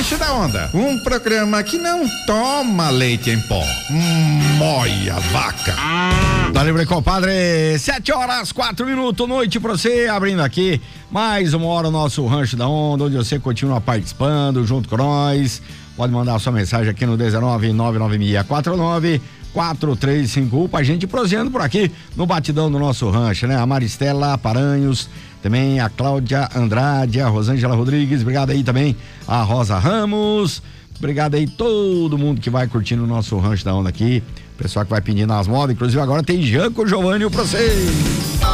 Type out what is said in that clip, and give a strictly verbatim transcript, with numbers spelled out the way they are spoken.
Rancho da Onda, um programa que não toma leite em pó. Hum, moia vaca. Dá livre, compadre. Sete horas, quatro minutos, noite pra você, abrindo aqui mais uma hora o nosso Rancho da Onda, onde você continua participando junto com nós. Pode mandar sua mensagem aqui no dezenove, nove nove seis quatro nove, quatro três cinco um pra gente prosseando por aqui no batidão do nosso rancho, né? A Maristela Paranhos, também a Cláudia Andrade, a Rosângela Rodrigues, obrigado aí também a Rosa Ramos, obrigado aí todo mundo que vai curtindo o nosso Rancho da Onda aqui, pessoal que vai pedindo as modas, inclusive agora tem Janco Giovanni pra vocês.